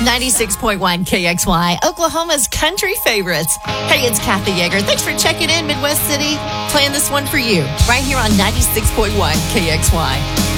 96.1 KXY, Oklahoma's country favorites. Hey, it's Kathy Yeager. Thanks for checking in, Midwest City. Playing this one for you right here on 96.1 KXY.